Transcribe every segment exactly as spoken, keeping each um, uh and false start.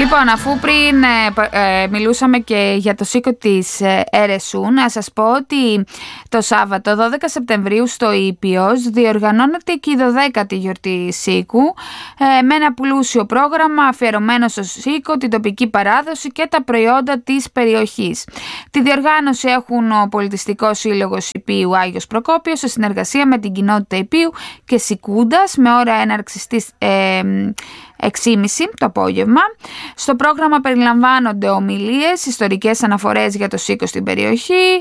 Λοιπόν, αφού πριν ε, ε, μιλούσαμε και για το σίκο της ε, ΕΡΕΣΟΥ, να σας πω ότι το Σάββατο δώδεκα Σεπτεμβρίου στο Ήπειος διοργανώνεται και η δωδέκατη γιορτή Σίκου ε, με ένα πλούσιο πρόγραμμα αφιερωμένο στο Σίκο, την τοπική παράδοση και τα προϊόντα της περιοχής. Τη διοργάνωση έχουν ο Πολιτιστικός Σύλλογος Ήπειου Άγιος Προκόπιος σε συνεργασία με την κοινότητα Ήπειου και Σικούντας με ώρα έναρξης της ε, έξι και μισή το απόγευμα. Στο πρόγραμμα περιλαμβάνονται ομιλίες, ιστορικές αναφορές για το Σίκο στην περιοχή,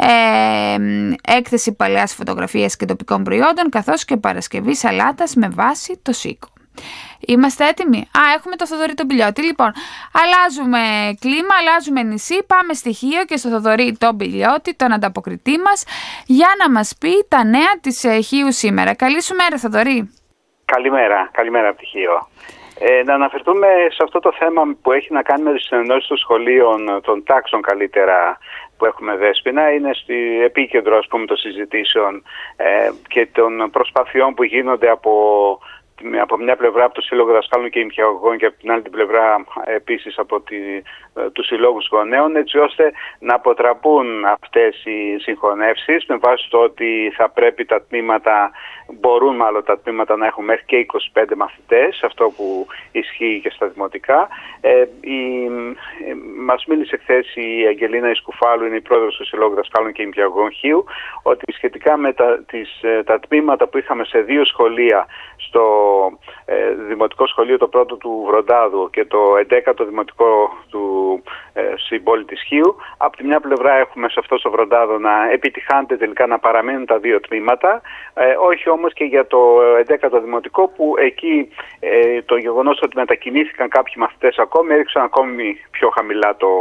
ε, έκθεση παλαιάς φωτογραφίας και τοπικών προϊόντων, καθώς και παρασκευή σαλάτας με βάση το Σίκο. Είμαστε έτοιμοι? Α, έχουμε το Θοδωρή τον Πηλιώτη. Λοιπόν, αλλάζουμε κλίμα, αλλάζουμε νησί, πάμε στη Χίο και στο Θοδωρή τον Πηλιώτη, τον ανταποκριτή μας, για να μας πει τα νέα της Χίου σήμερα. Καλή σου μέρα, Θοδωρή. Καλημέρα, καλημέρα από τη Χίο. Ε, να αναφερθούμε σε αυτό το θέμα που έχει να κάνει με τις συνεννόησεις των σχολείων, των τάξεων καλύτερα, που έχουμε Δέσποινα. Είναι στη επίκεντρο, ας πούμε, των συζητήσεων ε, και των προσπαθειών που γίνονται από, από μια πλευρά από το Σύλλογο Δασκάλων και Νηπιαγωγών και από την άλλη την πλευρά επίσης από τη, τους συλλόγους γονέων, έτσι ώστε να αποτραπούν αυτές οι συγχωνεύσεις με βάση το ότι θα πρέπει τα τμήματα, μπορούν μάλλον τα τμήματα να έχουν μέχρι και είκοσι πέντε μαθητές, αυτό που ισχύει και στα δημοτικά. Ε, η, ε, μας μίλησε χθες η Αγγελίνα Ισκουφάλου, είναι η πρόεδρος του Συλλόγου Δασκάλων και Νηπιαγωγών Χίου, ότι σχετικά με τα, τις, τα τμήματα που είχαμε σε δύο σχολεία, στο ε, Δημοτικό Σχολείο το πρώτο του Βροντάδου και το εντέκατο Δημοτικό του ε, στην πόλη της Χίου, από τη μια πλευρά έχουμε σε αυτό το Βροντάδο να επιτυχάνεται τελικά να παραμείνουν τα δύο τμήματα, ε, όχι όμως και για το εντέκατο Δημοτικό, που εκεί ε, το γεγονός ότι μετακινήθηκαν κάποιοι μαθητές ακόμη έριξαν ακόμη πιο χαμηλά το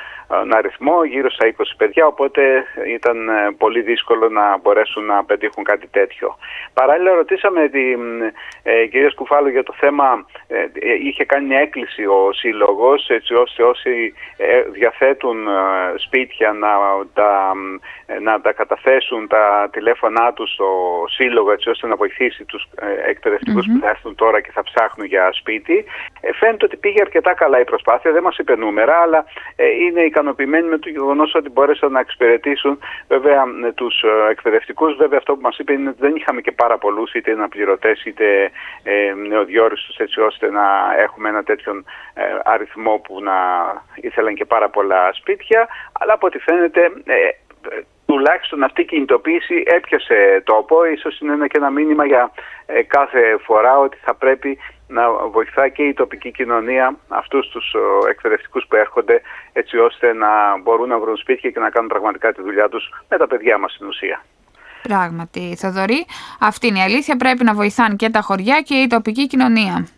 αριθμό, γύρω στα είκοσι παιδιά, οπότε ήταν πολύ δύσκολο να μπορέσουν να πετύχουν κάτι τέτοιο. Παράλληλα ρωτήσαμε την ε, κυρία Σκουφάλου για το θέμα, ε, είχε κάνει μια έκκληση ο Σύλλογος, έτσι ώστε όσοι ε, διαθέτουν ε, σπίτια να τα, ε, να τα καταθέσουν τα τηλέφωνά τους στο Σύλλογο, έτσι ώστε να βοηθήσει τους ε, εκπαιδευτικούς mm-hmm. που θα έρθουν τώρα και θα ψάχνουν για σπίτι. Ε, φαίνεται ότι πήγε αρκετά καλά η προσπάθεια, δεν μας είπε νούμερα, αλλά ε, είναι ικανοποιημένοι με το γεγονός ότι μπόρεσαν να εξυπηρετήσουν βέβαια τους εκπαιδευτικούς. Βέβαια αυτό που μας είπε είναι ότι δεν είχαμε και πάρα πολλούς, είτε αναπληρωτές είτε ε, νεοδιόριστους, έτσι ώστε να έχουμε ένα τέτοιον ε, αριθμό που να ήθελαν και πάρα πολλά σπίτια, αλλά από ό,τι φαίνεται ε, τουλάχιστον αυτή η κινητοποίηση έπιασε τόπο. Ίσως είναι ένα και ένα μήνυμα για ε, κάθε φορά ότι θα πρέπει να βοηθά και η τοπική κοινωνία αυτούς τους εκπαιδευτικούς που έρχονται, έτσι ώστε να μπορούν να βρουν σπίτια και να κάνουν πραγματικά τη δουλειά τους με τα παιδιά μας στην ουσία. Πράγματι, Θοδωρή, αυτή είναι η αλήθεια. Πρέπει να βοηθάνε και τα χωριά και η τοπική κοινωνία.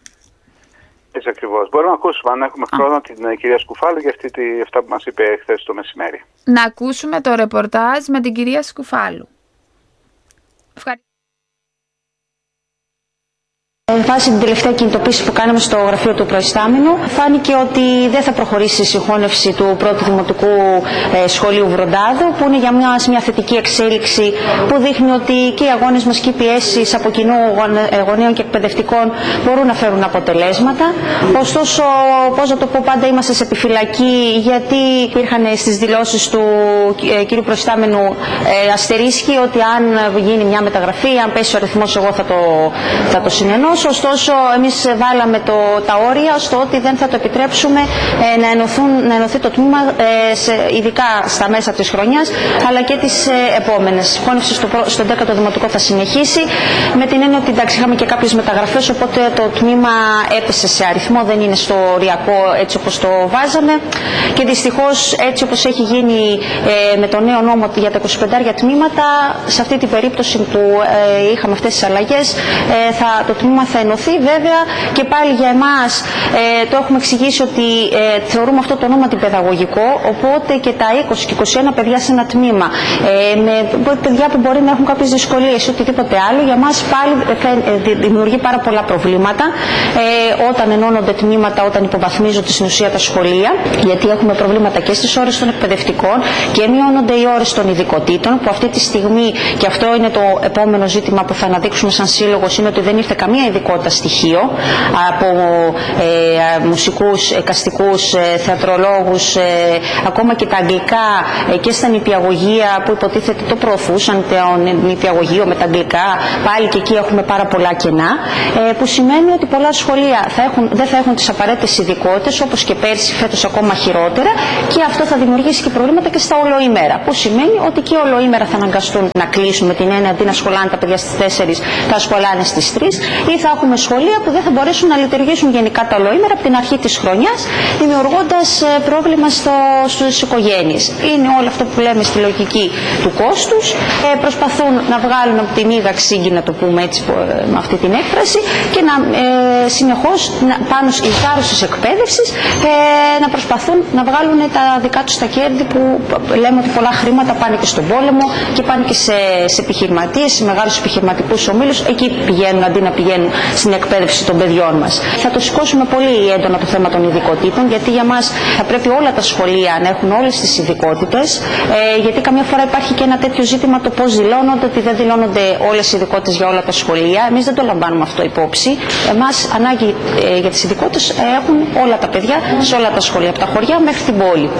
Έτσι ακριβώς. Μπορούμε να ακούσουμε, αν έχουμε χρόνο, Α. την κυρία Σκουφάλου για αυτή τη, αυτά που μας είπε χθες το μεσημέρι. Να ακούσουμε το ρεπορτάζ με την κυρία Σκουφάλου. Ευχαριστώ. Με βάση την τελευταία κινητοποίηση που κάναμε στο γραφείο του προϊστάμενου, φάνηκε ότι δεν θα προχωρήσει η συγχώνευση του πρώτου δημοτικού ε, σχολείου Βροντάδου, που είναι για μια, μια θετική εξέλιξη που δείχνει ότι και οι αγώνες μας και οι πιέσεις από κοινού γονέων και εκπαιδευτικών μπορούν να φέρουν αποτελέσματα. Ωστόσο, πώς να το πω, πάντα είμαστε σε επιφυλακή, γιατί υπήρχαν στις δηλώσεις του ε, κ. προϊστάμενου ε, αστερίσκοι ότι αν γίνει μια μεταγραφή, αν πέσει ο αριθμός, εγώ θα το, θα το συνενώσω. Ωστόσο, εμείς βάλαμε το, τα όρια στο ότι δεν θα το επιτρέψουμε ε, να, ενωθούν, να ενωθεί το τμήμα, ε, σε, ειδικά στα μέσα της χρονιάς, αλλά και τις ε, επόμενες. Η συγχώνευση στο, στο δέκατο Δημοτικό θα συνεχίσει, με την έννοια ότι εντάξει, είχαμε και κάποιες μεταγραφές, οπότε το τμήμα έπεσε σε αριθμό, δεν είναι στο οριακό έτσι όπως το βάζαμε. Και δυστυχώς, έτσι όπως έχει γίνει ε, με το νέο νόμο για τα είκοσι πέντε τμήματα, σε αυτή την περίπτωση που ε, είχαμε αυτές τις αλλαγές, ε, θα, το τμήμα θα ενωθεί. Βέβαια και πάλι για εμάς ε, το έχουμε εξηγήσει ότι ε, θεωρούμε αυτό το όνομα αντιπαιδαγωγικό, οπότε και τα είκοσι και είκοσι ένα παιδιά σε ένα τμήμα, ε, με παιδιά που μπορεί να έχουν κάποιες δυσκολίες ή οτιδήποτε άλλο, για μας πάλι ε, δημιουργεί πάρα πολλά προβλήματα ε, όταν ενώνονται τμήματα, όταν υποβαθμίζονται στην ουσία τα σχολεία, γιατί έχουμε προβλήματα και στις ώρες των εκπαιδευτικών και μειώνονται οι ώρες των ειδικοτήτων, που αυτή τη στιγμή, και αυτό είναι το επόμενο ζήτημα που θα αναδείξουμε σαν σύλλογος, είναι ότι δεν ήρθε καμία ειδικότητα στοιχείο, από ε, μουσικούς, εικαστικούς, ε, θεατρολόγους, ε, ακόμα και τα αγγλικά ε, και στα νηπιαγωγεία που υποτίθεται το προωθούσαν, το νηπιαγωγείο με τα αγγλικά, πάλι και εκεί έχουμε πάρα πολλά κενά, ε, που σημαίνει ότι πολλά σχολεία θα έχουν, δεν θα έχουν τις απαραίτητες ειδικότητες, όπως και πέρσι, φέτος ακόμα χειρότερα, και αυτό θα δημιουργήσει και προβλήματα και στα ολοήμερα, που σημαίνει ότι και ολοήμερα θα αναγκαστούν να κλείσουν, με την έννοια αντί να σχολάνε τα παιδιά στις τέσσερις θα σχολάνε στις τρεις, ή θα έχουμε σχολεία που δεν θα μπορέσουν να λειτουργήσουν γενικά τα ολοήμερα από την αρχή της χρονιάς, δημιουργώντας πρόβλημα στο, στις οικογένειες. Είναι όλο αυτό που λέμε στη λογική του κόστους, ε, προσπαθούν να βγάλουν από τη μύγα ξύγκη, να το πούμε έτσι με αυτή την έκφραση, και να ε, συνεχώς να, πάνω στις βάρους εκπαίδευσης ε, να προσπαθούν να βγάλουν τα δικά τους τα κέρδη, που λέμε ότι πολλά χρήματα πάνε και στον πόλεμο και πάνε και σε, σε επιχειρηματίες, σε μεγάλους επιχειρηματικούς ομίλους, εκεί πηγαίνουν αντί να πηγαίνουν στην εκπαίδευση των παιδιών μας. Θα το σηκώσουμε πολύ έντονα το θέμα των ειδικοτήτων, γιατί για μας θα πρέπει όλα τα σχολεία να έχουν όλες τις ειδικότητες, ε, γιατί καμιά φορά υπάρχει και ένα τέτοιο ζήτημα, το πώς δηλώνονται, ότι δεν δηλώνονται όλες οι ειδικότητες για όλα τα σχολεία. Εμείς δεν το λαμβάνουμε αυτό υπόψη. Εμάς ανάγκη ε, για τις ειδικότητες έχουν όλα τα παιδιά σε όλα τα σχολεία, από τα χωριά μέχρι την πόλη.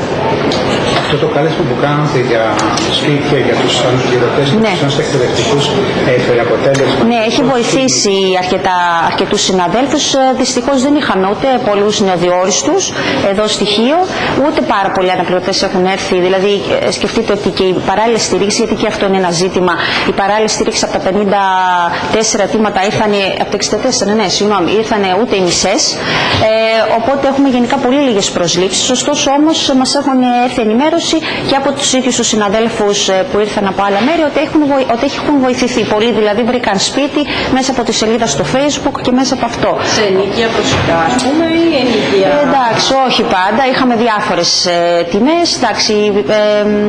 Αυτό το κάλεσμα που κάνατε για σπίτια, για τους ανθρωπιδοτές και ναι. τους εκπαιδευτικούς, έφερε αποτέλεσμα? Ναι, έχει βοηθήσει αρκετά, αρκετούς συναδέλφους. Δυστυχώς δεν είχαμε ούτε πολλούς νεοδιόριστους εδώ στοιχείο, ούτε πάρα πολλοί αναπληρωτές έχουν έρθει. Δηλαδή, σκεφτείτε ότι και η παράλληλη στήριξη, γιατί και αυτό είναι ένα ζήτημα, η παράλληλη στήριξη από τα πενήντα τέσσερα αιτήματα ήρθαν, από τα εξήντα τέσσερα, ναι, συγγνώμη, ήρθαν ούτε οι μισές. Ε, οπότε έχουμε γενικά πολύ λίγες προσλήψεις. Ωστόσο όμως μας έχουν έρθει ενημέρωση και από τους ίδιους τους συναδέλφους που ήρθαν από άλλα μέρη ότι έχουν, βοη... ότι έχουν βοηθηθεί. Πολλοί δηλαδή βρήκαν σπίτι μέσα από τη σελίδα στο Facebook και μέσα από αυτό. Σε ενοικία προσωπικά, ας πούμε, ή ενοικία? Ε, εντάξει, όχι πάντα. Είχαμε διάφορες ε, τιμές. Εντάξει, ε, ε,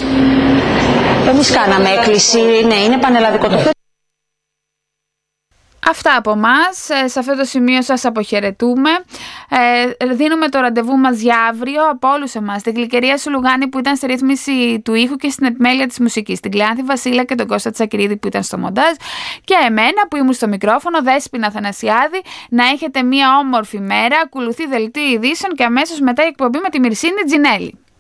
εμείς κάναμε έκκληση. Ναι, είναι πανελλαδικό το θέμα. Αυτά από εμάς. Σε αυτό το σημείο σας αποχαιρετούμε. Ε, δίνουμε το ραντεβού μας για αύριο από όλους εμάς. Την Γλυκερία Σουλουγάνη που ήταν στη ρύθμιση του ήχου και στην επιμέλεια της μουσικής. Την Κλεάνθη Βασίλα και τον Κώστα Τσακυρίδη που ήταν στο μοντάζ. Και εμένα που ήμουν στο μικρόφωνο, Δέσποινα Θανασιάδη. Να έχετε μια όμορφη μέρα. Ακολουθεί δελτίο ειδήσεων και αμέσως μετά η εκπομπή με τη Μυρσίνη Τζινέλη.